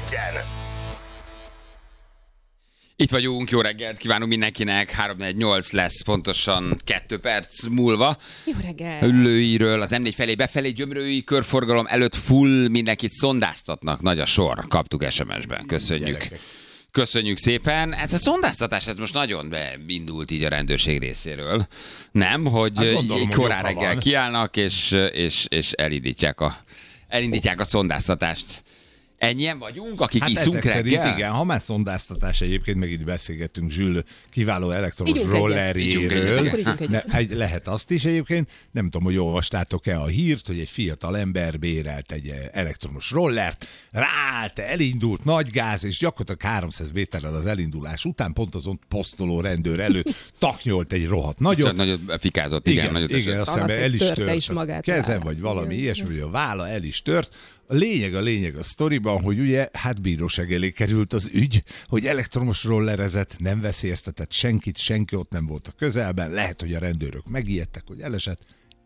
Itt vagyunk, jó reggelt kívánunk mindenkinek, 3-4-8 lesz pontosan 2 perc múlva. Jó reggelt! Üllőiről az M4 felé befelé Gyömrői körforgalom előtt full, mindenkit szondáztatnak, nagy a sor, kaptuk SMS-ben, köszönjük. Gyerekek. Köszönjük szépen. Ez a szondáztatás, ez most nagyon beindult így a rendőrség részéről. Nem, hogy hát korán reggel kiállnak és elindítják a szondáztatást. Ennyien vagyunk, akik hát iszunk reggel? Szerint igen, ha már szondáztatás egyébként, meg itt beszélgettünk Zsül kiváló elektromos rollerjéről. Lehet azt is egyébként. Nem tudom, hogy olvastátok-e a hírt, hogy egy fiatal ember bérelt egy elektromos rollert, ráállt, elindult, nagy gáz, és gyakorlatilag 300 méterrel az elindulás után pont azon posztoló rendőr előtt taknyolt egy rohadt nagyot. Nagyot fikázott, igen. Igen, aztán el is tört a kezem, vagy valami ilyesmi, hogy a válla el is tört. A lényeg a sztoriban, hogy ugye hát bíróság elé került az ügy, hogy elektromos rollerezett, nem veszélyeztetett senkit, senki ott nem volt a közelben, lehet, hogy a rendőrök megijedtek, hogy elesett.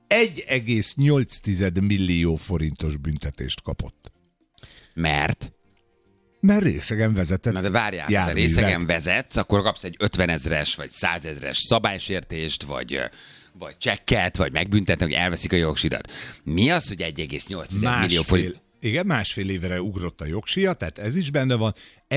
1,8 millió forintos büntetést kapott. Mert részegen vezetett. Na de várjál, ha részegen vezetsz, akkor kapsz egy 50 000-es vagy 100 000-es szabálysértést, vagy csekket, vagy megbüntetnek, hogy elveszik a jogsidat. Mi az, hogy 1,8 millió forint? Igen, másfél évre ugrott a jogsia, tehát ez is benne van.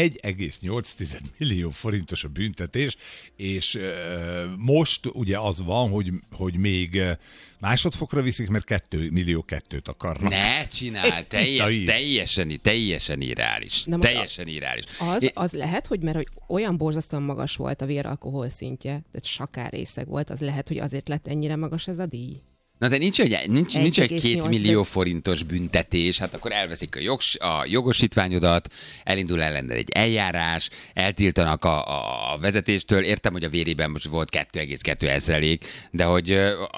1,8 millió forintos a büntetés, és most ugye az van, hogy még másodfokra viszik, mert 2,2 millió akarnak. Ne csinálj, teljesen irreális. Teljesen irreális. Az lehet, hogy mert hogy olyan borzasztóan magas volt a véralkohol szintje, tehát sakárrészeg volt, az lehet, hogy azért lett ennyire magas ez a díj. Na de nincs egy 2 millió forintos büntetés, hát akkor elveszik a jogosítványodat, elindul ellened egy eljárás, eltiltanak a vezetéstől, értem, hogy a vérében most volt 2,2%, de hogy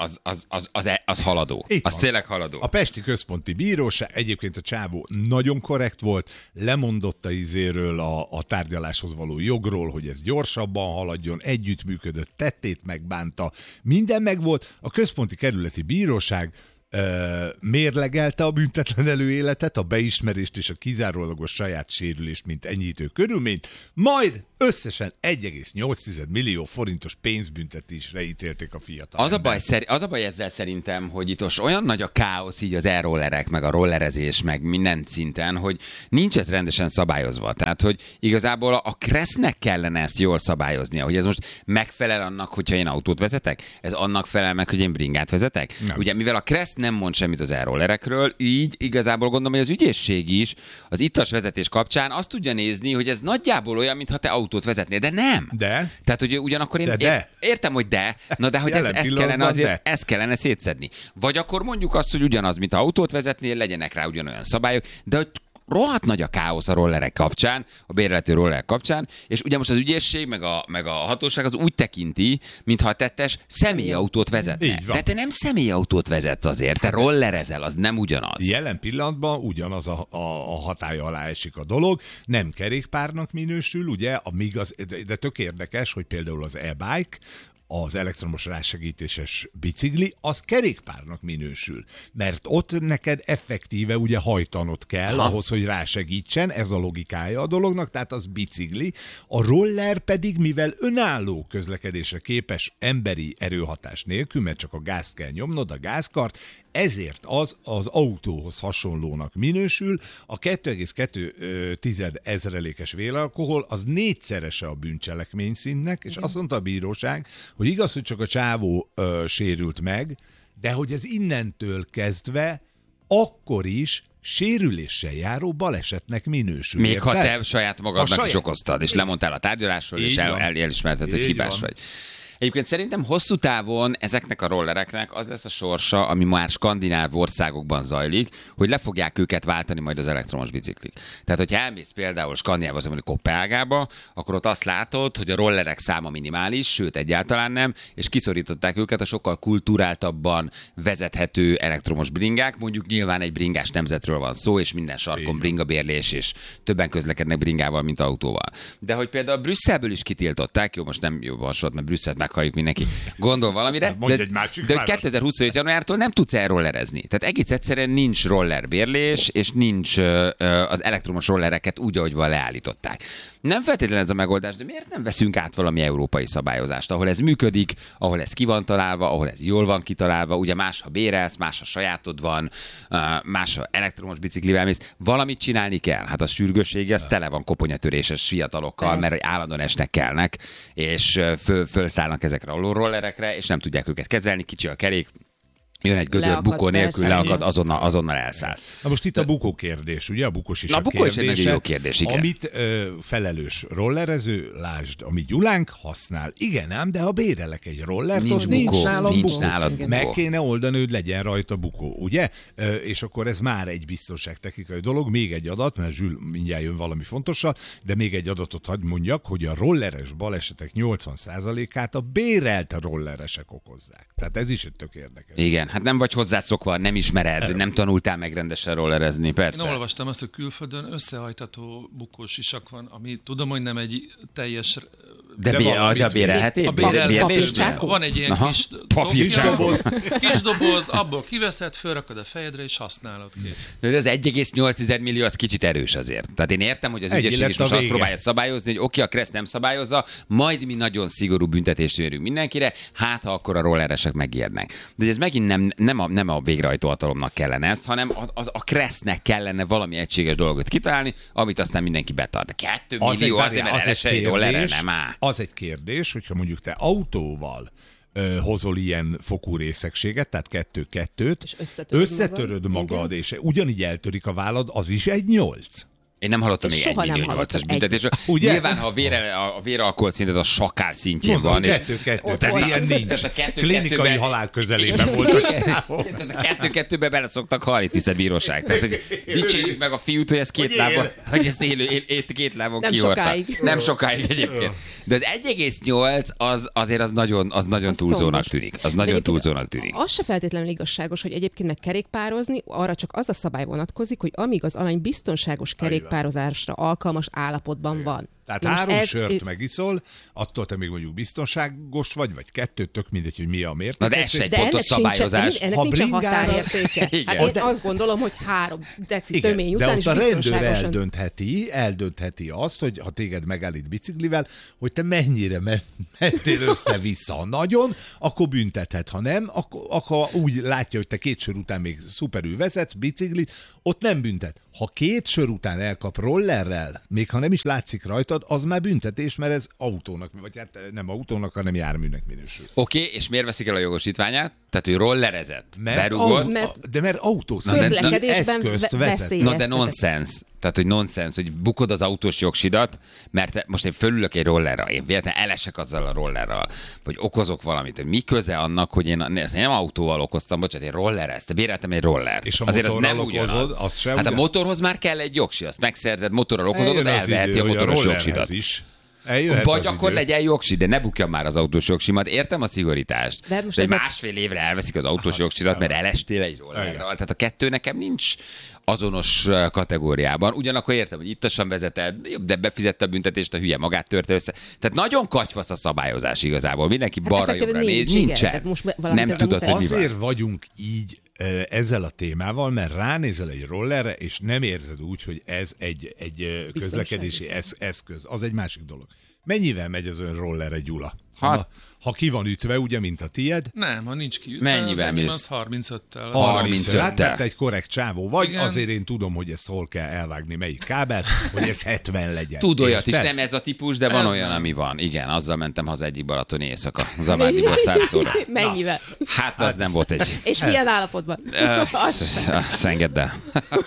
az haladó. Az tényleg haladó. A Pesti Központi Bíróság, egyébként a csávó nagyon korrekt volt, lemondott a izéről, a tárgyaláshoz való jogról, hogy ez gyorsabban haladjon, együttműködött, tettét megbánta, minden megvolt. A Központi Kerületi Bíróság mérlegelte a büntetlen előéletet, a beismerést és a kizárólagos saját sérülést, mint enyhítő körülményt, majd összesen 1,8 millió forintos pénzbüntetésre ítélték a fiatal. Az a baj ezzel szerintem, hogy itt most olyan nagy a káosz így az e-rollerek, meg a rollerezés, meg minden szinten, hogy nincs ez rendesen szabályozva. Tehát, hogy igazából a Kressznek kellene ezt jól szabályoznia, hogy ez most megfelel annak, hogyha én autót vezetek? Ez annak felel meg, hogy én bringát vezetek? Nem. Ugye, mivel a Kressz nem mond semmit az e-rollerekről, így igazából gondolom, hogy az ügyészség is az ittas vezetés kapcsán azt tudja nézni, hogy ez nagyjából olyan, mintha te autót vezetnél, de nem. De? Tehát, hogy ugyanakkor én értem, hogy na de hogy ezt kellene szétszedni. Vagy akkor mondjuk azt, hogy ugyanaz, mint autót vezetnél, legyenek rá ugyanolyan szabályok, de hogy rohadt nagy a káosz a rollerek kapcsán, a bérlető rollerek kapcsán, és ugye most az ügyészség, meg a hatóság az úgy tekinti, mintha a tettes személyautót vezetne. De te nem személyautót vezetsz azért, te rollerezel, az nem ugyanaz. Jelen pillanatban ugyanaz a hatálya alá esik a dolog, nem kerékpárnak minősül, ugye, de tök érdekes, hogy például az e-bike, az elektromos rásegítéses bicikli, az kerékpárnak minősül. Mert ott neked effektíve ugye hajtanod kell ahhoz, hogy rásegítsen, ez a logikája a dolognak, tehát az bicikli. A roller pedig, mivel önálló közlekedésre képes emberi erőhatás nélkül, mert csak a gázt kell nyomnod, a gázkart, ezért az autóhoz hasonlónak minősül. A 2,2 véralkohol az 4-szerese a bűncselekmény szintnek, és azt mondta a bíróság, hogy igaz, hogy csak a csávó sérült meg, de hogy ez innentől kezdve akkor is sérüléssel járó balesetnek minősül. Még ha te saját magadnak is okoztad, és lemondtál a tárgyalásról, és elismerted, hogy hibás vagy. Egyébként szerintem hosszú távon ezeknek a rollereknek az lesz a sorsa, ami már skandináv országokban zajlik, hogy le fogják őket váltani majd az elektromos biciklik. Tehát, hogyha elmész például Skandinávba, mondjuk Koppenhágába, akkor ott azt látod, hogy a rollerek száma minimális, sőt egyáltalán nem, és kiszorították őket a sokkal kulturáltabban vezethető elektromos bringák. Mondjuk nyilván egy bringás nemzetről van szó, és minden sarkon bringabérlés, és többen közlekednek bringával, mint autóval. De hogy például Brüsszelből is kitiltották, jó, most nem jó hasonlat, mert Brüsszelt meghalljuk mindenki. Gondol valamire, de 2027 januártól nem tudsz elrollerezni. Tehát egész egyszerűen nincs rollerbérlés, és nincs az elektromos rollereket úgy, ahogy van leállították. Nem feltétlenül ez a megoldás, de miért nem veszünk át valami európai szabályozást, ahol ez működik, ahol ez ki van találva, ahol ez jól van kitalálva, ugye más, ha bérelsz, más, ha sajátod van, más, ha elektromos biciklivel mész. Valamit csinálni kell. Hát a sürgősségi, az tele van koponyatöréses fiatalokkal, mert állandóan esnek kelnek, és fölszállnak ezekre a rollerekre, és nem tudják őket kezelni, kicsi a kerék, jön egy gödör, bukó nélkül leakad, azonnal elszállsz. Na most itt a bukó kérdés, ugye? A bukós is a bukó is egy nagyon jó kérdés, igen. Amit felelős rollerező, lásd, amit Gyulánk használ. Igen ám, de ha bérelek egy rollert, nincs nálam bukó. Meg kéne oldani, hogy legyen rajta bukó, ugye? És akkor ez már egy biztonságtechnikai dolog. Még egy adat, mert Zsül mindjárt jön valami fontossal, de még egy adatot hadd mondjak, hogy a rolleres balesetek 80%-át a bérelt rolleresek okozzák. Tehát ez is egy tök érdekes. Igen. Hát nem vagy hozzászokva, nem ismered, nem tanultál meg rendesen rollerezni, persze. Én olvastam azt, hogy külföldön összehajtható bukós sisak van, ami tudom, hogy nem egy teljes... De bérelhető? Van egy ilyen kis doboz, abból kiveszed, fölrakod a fejedre, és használod kész. De az 1,8 millió az kicsit erős azért. Tehát én értem, hogy az ügyesség is most azt próbálja szabályozni, hogy oké, a Kressz nem szabályozza, majd mi nagyon szigorú büntetést mérünk mindenkire, hát ha akkor a rolleresek megijednek. De ez megint nem a végrehajtó hatalomnak kellene ezt, hanem a Kressznek kellene valami egységes dolgot kitalálni, amit aztán mindenki betart. 2 millió azért, mert elesett rollerre, nem áll. Az egy kérdés, hogyha mondjuk te autóval hozol ilyen fokú részegséget, tehát 2-2-t, összetöröd magad, és ugyanígy eltörik a vállad, az is egy 8. Én nem hallottam még 1 millió 8-as büntetésről. Nyilván, ha a véralkohol szinted a sakál szintjén van. 2-2, tehát ilyen nincs. Klinikai halál közelében volt a csávó. 2-2-be bele szoktak halni, tisztelt bíróság. Tehát dicsérjük meg a fiút, hogy ez két lábon kihordta. Nem sokáig egyébként. De az 1,8 azért az nagyon túlzónak tűnik. Az nagyon túlzónak tűnik. Az se feltétlenül igazságos, hogy egyébként meg kerékpározni, arra csak az a szabály vonatkozik, hogy amíg az alany biztonságos kerékpározásra alkalmas állapotban van. Tehát 3 sört megiszol, attól te még mondjuk biztonságos vagy 2, tök mindegy, hogy mi a mérték. Na de ez egy pontos szabályozás. Ennek nincs a határértéke. Hát én azt gondolom, hogy 3 deci tömény után is biztonságosan. De ott a rendőr eldöntheti azt, hogy ha téged megállít biciklivel, hogy te mennyire mentél össze-vissza. Nagyon, akkor büntethet. Ha nem, akkor úgy látja, hogy te 2 sör után még szuperül vezetsz biciklit, ott nem büntet. Ha 2 sör után elkap rollerrel, még ha nem is látszik rajtad, az már büntetés, mert ez autónak, vagy hát nem autónak, hanem járműnek minősül. Oké, és miért veszik el a jogosítványát? Tehát ő rollerezett, berúgott. Mert autós eszközt vezet. Na de nonsens. Tehát, hogy nonsens, hogy bukod az autós jogsidat, mert most én fölülök egy rollerre, én véletlenül elesek azzal a rollerral, vagy okozok valamit. Mi köze annak, hogy én nem autóval okoztam, bocsánat, én rollereztem, béreltem egy rollert. És azért az nem ugyanaz. Hát a motorhoz már kell egy jogsi, azt megszerzed, motorral okozod, elveheti a motoros jogsidat. Vagy akkor legyen jogsi, de ne bukja már az autós jogsimat. Értem a szigorítást. De másfél évre elveszik az autós jogsidat, mert elestél egy rollerrel. Tehát a 2 nekem nincs azonos kategóriában. Ugyanakkor értem, hogy ittasan vezeted, de befizette a büntetést, a hülye magát törte össze. Tehát nagyon katyvasz a szabályozás igazából. Mindenki balra-jobbra néz, nincsen. Nem tudod, hogy mi van. Azért vagyunk így ezzel a témával, mert ránézel egy rollerre, és nem érzed úgy, hogy ez egy közlekedési eszköz. Az egy másik dolog. Mennyivel megy az ön rollerre, Gyula? Ha ki van ütve, ugye, mint a tied? Nem, ha nincs kiütve, mennyivel mész? Az 35-tel. 35-tel. Hát, mert egy korrekt csávó vagy, igen. Azért én tudom, hogy ezt hol kell elvágni, melyik kábelt, hogy ez 70 legyen. Tud olyat is, nem ez a típus, de van olyan, ami van. Igen, azzal mentem haza egyik balatoni éjszaka, Zavárdiból Szárszóra. Mennyivel? Hát az nem volt egy... És milyen állapotban? Azt engedd el.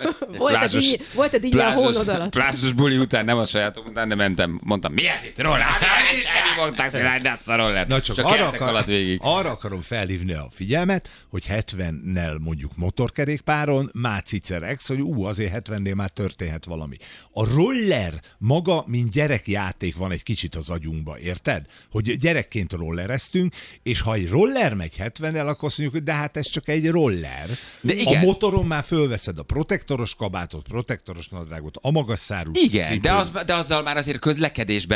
Volt-e így a hónod alatt? Plázsos buli után, nem a sajátom után, de mentem, mondtam, mi ez itt? Roller? Semmi mondták, hogy ezt a roller. Csak arra akarom felhívni a figyelmet, hogy 70-nel mondjuk motorkerékpáron, már cicerex, hogy azért 70-nél már történhet valami. A roller maga, mint gyerekjáték van egy kicsit az agyunkba, érted? Hogy gyerekként rollereztünk, és ha egy roller megy 70-nel, akkor azt mondjuk, hogy de hát ez csak egy roller. De igen. A motoron már fölveszed a protektoros kabátot, protektoros nadrágot, a magas szárú igen, de azzal már azért közlekedésben veszel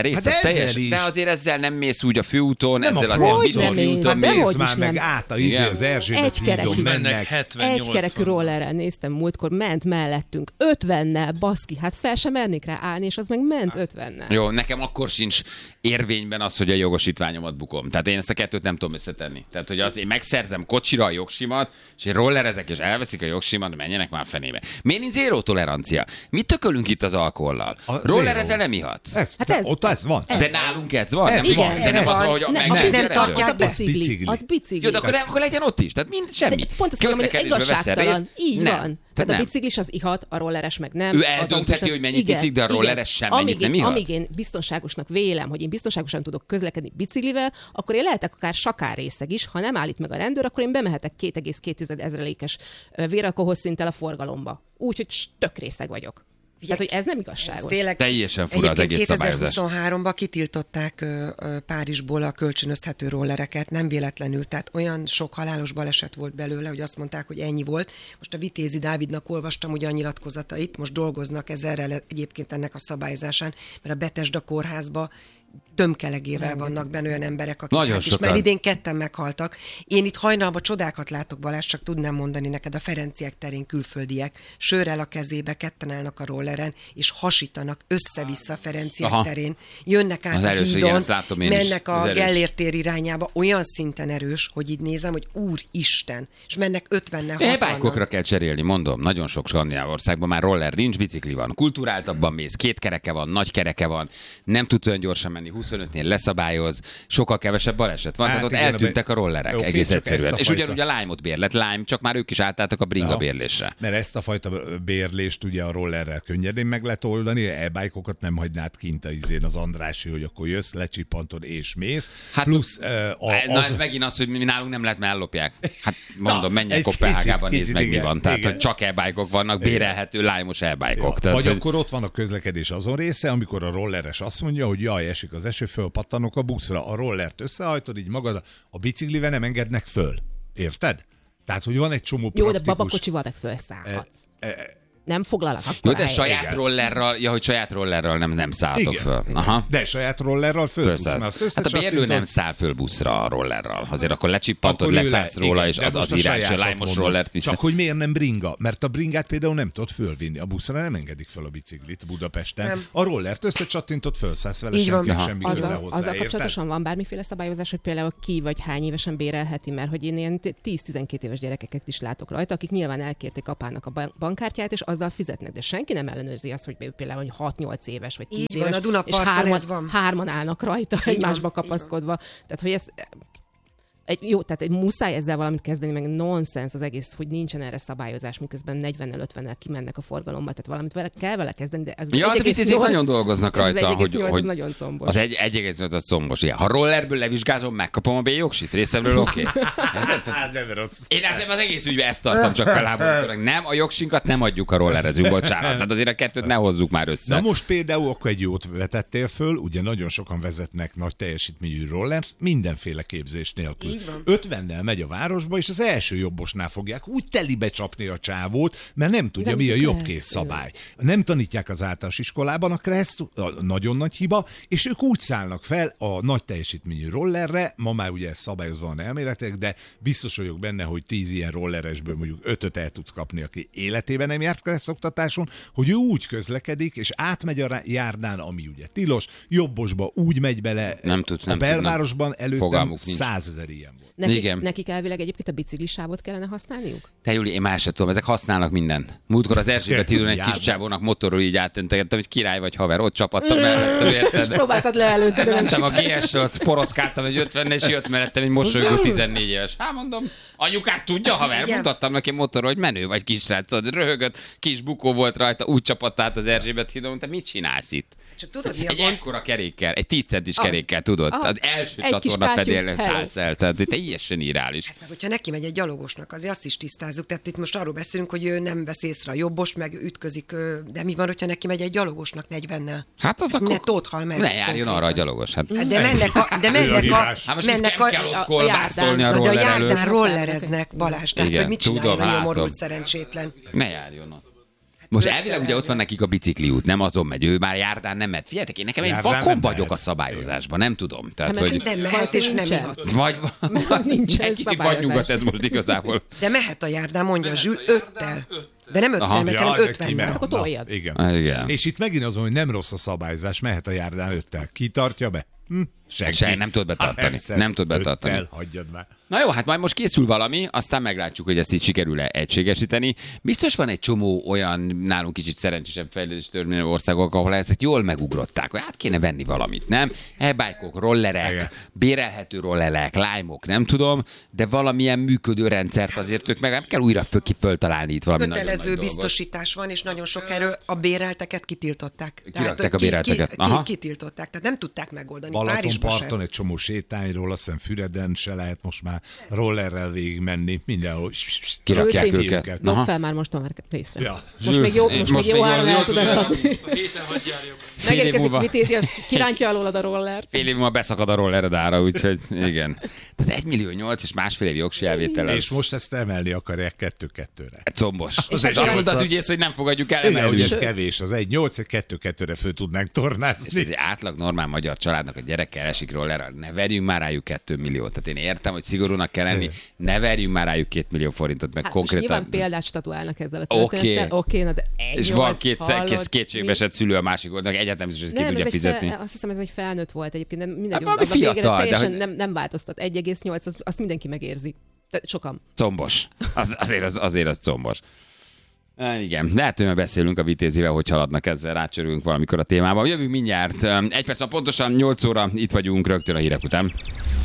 részt, Hát de azért ezzel nem mész úgy a főúton, nem ezzel azért bicikli úton mész már meg át az Erzsébet hídon mennek. Egykerekű rollerrel néztem múltkor, ment mellettünk 50-nel, baszki, hát fel sem mernék rá állni, és az meg ment 50-nel. Jó, nekem akkor sincs érvényben az, hogy a jogosítványomat bukom. Tehát én ezt a kettőt nem tudom összetenni. Tehát, hogy az én megszerzem kocsira a jogsimat, és én rollerezek, és elveszik a jogsimat, menjenek már fenébe. Miért nincs zéró tolerancia? Mit tökölünk itt az alkohollal? Rollerezel nem ihatsz. Ott ez van. De nálunk ez van. Igen, nem az van, hogy nem tartják be. Az bicikli. Jó, de akkor legyen ott is. Tehát semmi. Pont azt mondom, hogy igazságtalan. Így van. Tehát a biciklis az ihat, a rolleres meg nem. Ő eldöntheti, hogy mennyit iszik, de a rolleres sem mennyit nem ihat. Amíg én biztonságosnak vélem, hogy én biztonságosan tudok közlekedni biciklivel, akkor én lehetek akár sakár részeg is. Ha nem állít meg a rendőr, akkor én bemehetek 2,2 ezrelékes véralkoholszinttel a forgalomba. Úgyhogy tök részeg vagyok. Tehát, hogy ez nem igazságos. Teljesen fura az egész szabályozás. 2023-ban kitiltották Párizsból a kölcsönözhető rollereket, nem véletlenül, tehát olyan sok halálos baleset volt belőle, hogy azt mondták, hogy ennyi volt. Most a Vitézi Dávidnak olvastam ugye a nyilatkozatait, most dolgoznak ezerrel egyébként ennek a szabályozásán, mert a Betesda kórházba tömkelegével vannak benne olyan emberek, akik nagyon is, mert idén 2 meghaltak. Én itt hajnalban csodákat látok, Balázs, csak tudnám mondani neked, a Ferenciek terén külföldiek, sörrel a kezébe, 2 állnak a rolleren, és hasítanak össze-vissza a Ferenciek terén. Jönnek át a hídon, mennek a Gellért tér irányába, olyan szinten erős, hogy így nézem, hogy úristen, és mennek 50-nel, 60-nal. E-bike-okra kell cserélni, mondom, nagyon sok skandináv országban már roller nincs, bicikli van, kulturáltabban mész, 2 kereke van, nagy kereke van, nem tudsz olyan gyorsan menni, 25-nél leszabályoz, sokkal kevesebb baleset van, tehát ott eltűntek a rollerek, egész egyszerűen. És ugyanúgy a Lime-ot bérlet, Lime, csak már ők is átálltak a bringa bérlésre. Mert ezt a fajta bérlést ugye a rollerrel könnyedén meg lehet oldani, e-bike-okat nem hagynád kint az Andrási, hogy akkor jössz, lecsipantod és mész. Hát plusz ez megint az, hogy mi nálunk nem lehet, mert ellopják. Hát mondom, menjen Koppenhágában, nézd meg, mi van. Tehát, hogy csak e-bike-ok vannak, bérelhető Lime-os e-bike-ok. Vagy akkor ott van a közlekedés azon része, amikor a rolleres azt mondja, hogy jaj, esik az eső, fölpattanok a buszra, a rollert összehajtod, így magad a biciklivel nem engednek föl. Érted? Tehát, hogy van egy csomó praktikus... Jó, de babakocsival meg felszállhatsz. Nem foglalak akkor. Jó, de saját rollerral, nem szálltok föl. Aha. De saját rollerral fölbussz. Hát a bérlő nem száll föl buszra a rollerral. Azért akkor lecsippantod, leszállsz róla, és az irányos, a Lime-os rollert viszed. Csak hogy miért nem bringa? Mert a bringát például nem tudod fölvinni. A buszra nem engedik föl a biciklit Budapesten. Nem. A rollert összecsattintott, fölszállsz vele, semmi köze hozzá. Azzal kapcsolatosan van bármiféle szabályozás, hogy például ki vagy hány évesen bérelheti, mert hogy én ilyen 10-12 éves gyerekeket is látok rajta, akik nyilván elkérték apának a bankkártyát, és azzal fizetnek, de senki nem ellenőrzi azt, hogy például 6-8 éves vagy 10 így éves, van, és hárman állnak rajta egymásba kapaszkodva. Tehát, hogy ez egy muszáj ezzel valamit kezdeni, meg nonsens az egész, hogy nincsen erre szabályozás, miközben 40-50-nel kimennek a forgalomba, tehát valamit kell vele kezdeni, de ez ja, de nagyon dolgoznak rajta, hogy nagyon combos. Az 1,8 az combos. Igen. Ha rollerből levizsgázom, megkapom a B-jogsit, részemről oké. Én az egész ügyben ezt tartom, csak felháborítónak. Nem, a jogsinkat nem adjuk a rollerezünk, bocsánat. Tehát azért a kettőt ne hozzuk már össze. Na most például akkor egy jót vetettél föl, ugye nagyon sokan vezetnek nagy teljesítményű rollert, mindenféle képzés nélkül. 50-nel megy a városba, és az első jobbosnál fogják úgy telibe csapni a csávót, mert nem tudja, mi a jobbkész szabály. Nem tanítják az általános iskolában a kreszt, nagyon nagy hiba, és ők úgy szállnak fel a nagy teljesítményű rollerre, ma már ugye ez szabályozva van elméletek, de biztos vagyok benne, hogy 10 ilyen rolleresből mondjuk 5-öt el tudsz kapni, aki életében nem járt kresszoktatáson, hogy ő úgy közlekedik, és átmegy a járdán, ami ugye tilos, jobbosba úgy megy bele, a belvárosban előttem 100 000 ilyen volt. Nekik elvileg egyébként a biciklisávot kellene használniuk? Te Júli, én más sem tudom, ezek használnak mindent. Múltkor az Erzsébet hídon egy kis csávónak motorról így átöntegettem, hogy király vagy haver, ott csapattam mellettem, érted? És próbáltad leelőzni, de nem mentem a GS-ről, ott poroszkáltam egy 50 és jött mellettem egy mosolygó 14 éves. Hát mondom, anyukát tudja, haver, mutattam neki motorról, hogy menő vagy kis srác, röhögött, kis bukó volt rajta, úgy csapadt át az Erzsébet hídon, te mit csinálsz itt? Csak tudod, mi a egy ekkora kerékkel, egy 10 centis kerékkel, tudod? Az első csatorna fedélen szállsz el, tehát teljesen irreális. Hát, hogyha neki megy egy gyalogosnak, azért azt is tisztázzuk, tehát itt most arról beszélünk, hogy ő nem vesz észre a jobbos, meg ütközik, de mi van, hogyha neki megy egy gyalogosnak 40-nel? Hát az akkor... Ne tóthal meg. Ne járjon arra a gyalogos. Hát. De mennek a járdán rollereznek, Balázs, tehát hogy mit csináljon a nyomorult szerencsétlen. Ne járjon ott. Most elvileg ugye ott van nekik a bicikliút, nem azon megy, ő már járdán nem megy. Figyeljetek, én nekem egy vakon vagyok a szabályozásban, nem tudom. Tehát, hogy nem mehet és nem mehet. Vagy egy kicsit vagy nyugat ez most igazából. De mehet a járdán, mondja Zsül, 5-tel. De nem 5-tel, mert hanem 50-tel. Akkor toljad. Igen. És itt megint azon, hogy nem rossz a szabályozás, mehet a járdán 5-tel. Ki tartja be? Senki. Nem tud betartani. Nem tud betartani. Hagyjad már. Na jó, hát majd most készül valami, aztán meglátjuk, hogy ezt így sikerül-e egységesíteni. Biztos van egy csomó olyan nálunk kicsit szerencsésebb fejlődés történő országok, ahol ezek jól megugrották, hogy át kéne venni valamit, nem? E-bike-ok, rollerek, igen. Bérelhető rollerek, lime-ok, nem tudom, de valamilyen működő rendszert azért ők meg nem kell újra föltalálni itt valami kötelező nagyon nagy biztosítás van, és nagyon sok erről a bérelteket kitiltották. Kirakták a bérelteket. Kitiltották, tehát nem tudták megoldani. Balatonparton egy csomó sétányról, azt hiszem Füreden se lehet most már rollerrel végig menni, mindenhol. Kirakják őket. Dob fel már most a részre. Ja. Most még jó áron el tud eladni. Megérkezik Vitézi, az kirántja alólad a rollert. Fél év múlva beszakad a rollered ára, úgyhogy igen. Tehát 1,8 millió és másfél év jogsi elvétel. És most ezt emelni akarják 2-2-re. Combos. És azt mondta az ügyész, hogy nem fogadjuk el emelni. Hogy ez kevés, az 1,8, 2-2-re föl tudnánk tornázni. És egy átlag normál magyar családnak a gyerekkel esik rollerrel, ne verjünk már rájuk 2 milliót. Tehát én értem, hogy szigorúnak kell lenni, ne verjünk már rájuk 2 millió forintot, meg konkrétan. Nyilván példát statuálnak ezzel a történettel. Oké, na de és van kétségbeesett szülő a másik oldalnak, egyáltalán is ki tudja fizetni. Azt hiszem, ez egy felnőtt volt egyébként, de mindegy. Hát fiatal, teljesen nem változtat. 1,8, azt mindenki megérzi. Sokan. Combos. Azért az combos. Igen, lehet, hogy beszélünk a Vitézivel, hogy haladnak ezzel, rácsörülünk valamikor a témában. Jövünk mindjárt. 1 perc, pontosan 8 óra, itt vagyunk rögtön a hírek után.